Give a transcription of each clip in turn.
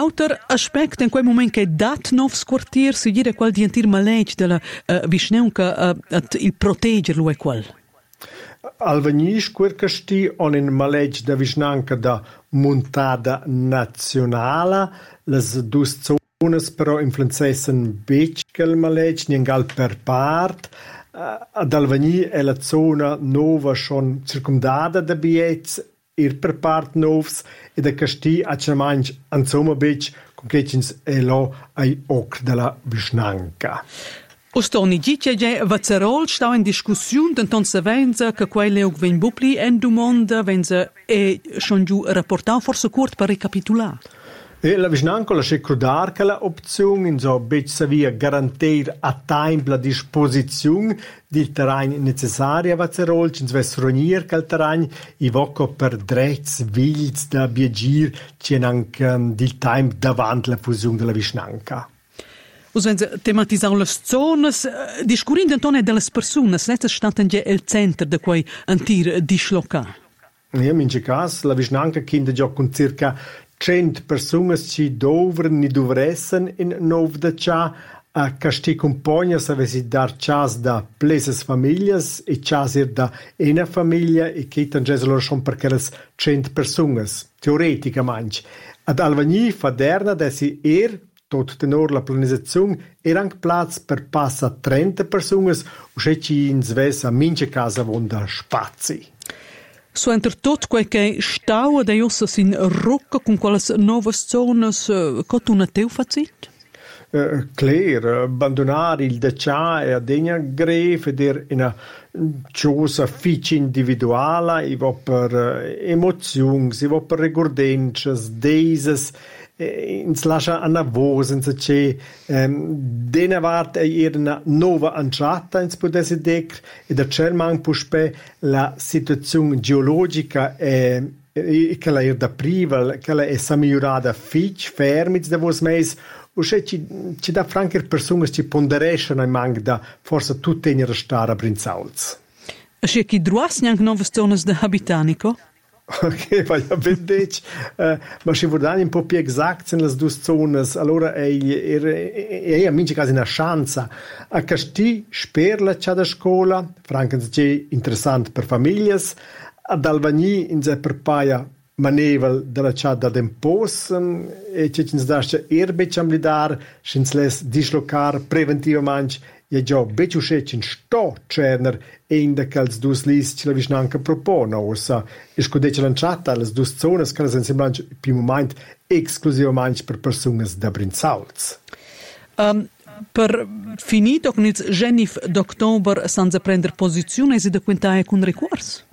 l'autor aspetto in quel momento che dat novs quartier si dire qual dientir maleggi della Vischnaunca il proteggerlo è qual. Alvegnis quercasti on in maleggi da Vischnaunca da montada nazionale, les dus zones però influenzessen bec quel maleggi, niengal per part. Ad Alvegni è la zona nova schon circumdada da biets, per part novs e da casti a cermanch insomma bec con che cins è lo ai oc della Vischnaunca. Ostoni dice che Vazzerol sta in discussione denton se venza che quelle og ven bupli en du monde venza e schon giù rapportato forse curt per ricapitolare. E la Vischnaunca la scrudar che la opzione in so bec savia garantir a time la disposizione del terreno necessario a Vazzerol, cins ves ronir che il terreno i voco per drets vils da biagir c'è anche del time davanti la fusione della Vischnaunca. Us wenn sie tematisieren le zones, discurrindo intorno delle persone, senza stare il centro di quei antir disloca. Ja, in caso la Vischnaunca kinda già con circa 100 persone ci dovranno ni dovressen in nov da cià a casti compagna se avessi dar chas da pleses familias e chas da una famiglia e che tanges loro schon perché le 100 persone teoreticamente ad Alvegni faderna da si tot tenor la planizzazione era anche Platz per passa 30 persone o se ci in sves a mince casa vonda spazi. So enter tot quel che stau da jossa sin rocca con quelle nuove zones cot una teu facit? Claire, abbandonare il Dacia e a degna greve ed una cosa fici individuale, i va per emozioni, i va per ricordenze, deises, ins lascia a navosa, c'è dena vart era una nuova entrata ins potesse dec e da c'è man puspe la situazione geologica che la era da priva, che la è migliorata fic fermits da vos meis o se ci da franche persone ci ponderescono in mang da forse tutte in restare a Brinzauls. E c'è chi druas neanche nuove zone da abitanico? Ok, vai a vedere, ma se vorrei un po' più esatto nelle due zone, allora è a mince quasi una chance a casti sperla c'è da scuola, francamente interessante per famiglie, ad Alvegni in se per paia manevel della c'è da dempos e c'è ci dasce erbe c'amlidar, ci les dislocar preventivamente e già becciusce in sto cerner e in da cals dus lis ci la Vischnaunca propone, ossa e scudece lanciata le due zone che sono semplicemente più momento esclusivamente per persone da Brinzauls. Per finito con il genif d'ottobre senza prendere posizione si da quintare con ricorso?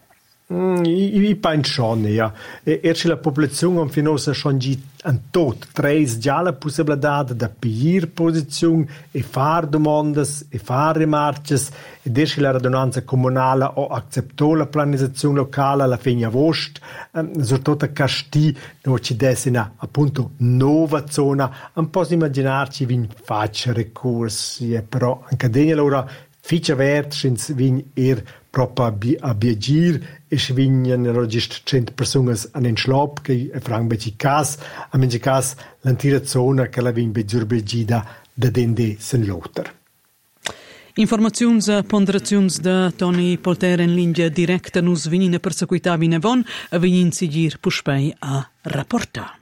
I penso schon, ja. Erst la popolazione finosa schon gi an tot treis già la possibilità da pigir posizione e far domandas e far remarches ed erst la radunanza comunale o acceptò la planizzazione locale alla fine agosto, soprattutto a Casti no ci desina appunto nuova zona, un po' immaginarci vin faccia ricorsi, però anche degna loro ficia vert sins vin proprio a biagir e svinien regist 100 persone an en schlop che frang beci cas a mengi cas l'antira zona che la vin bejur begida da dende sen loter. Informaziuns e ponderaziuns da Toni Polter in linea directa nus vinine perseguitavine von a vinin sigir puspei a rapporta.